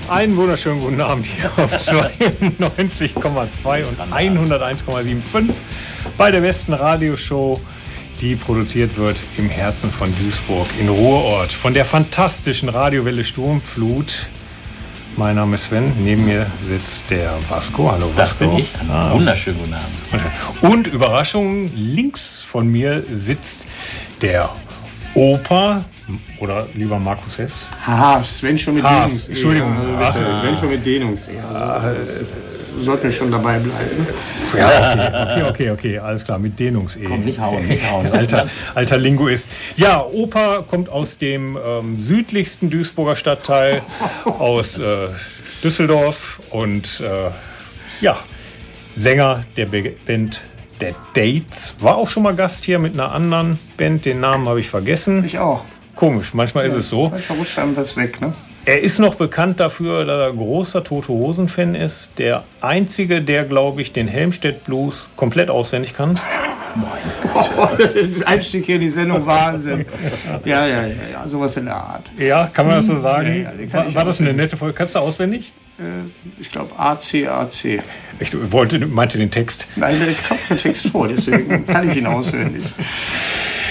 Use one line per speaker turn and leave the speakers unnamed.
Einen wunderschönen guten Abend hier auf 92,2 und 101,75 bei der besten Radioshow, die produziert wird im Herzen von Duisburg in Ruhrort von der fantastischen Radiowelle Sturmflut. Mein Name ist Sven, neben mir sitzt der Vasco. Hallo Vasco.
Das bin ich. Wunderschönen guten Abend.
Und Überraschung, links von mir sitzt der Opa, oder lieber Markus selbst?
Sven schon mit Dehnungs-E.
Entschuldigung.
Sven schon mit Dehnungs-E. Sollten wir schon dabei bleiben.
Ja, okay, alles klar, mit Dehnungs-E.
Komm, nicht hauen.
Alter Linguist. Ja, Opa kommt aus dem südlichsten Duisburger Stadtteil, aus Düsseldorf und Sänger der Band The Dates. War auch schon mal Gast hier mit einer anderen Band, den Namen habe ich vergessen.
Ich auch.
Komisch, manchmal ist es so.
Ich verrutscht einem das weg, ne?
Er ist noch bekannt dafür, dass er großer Tote Hosen-Fan ist. Der Einzige, der, glaube ich, den Helmstedt Blues komplett auswendig kann.
Mein Gott. Einstieg hier in die Sendung, Wahnsinn. Ja, sowas in der Art.
Ja, kann man das so sagen?
Ja,
war das eine nette Folge? Kannst du auswendig?
Ich glaube ACAC.
Ich meinte den Text.
Nein, ich habe den Text vor, deswegen kann ich ihn auswendig.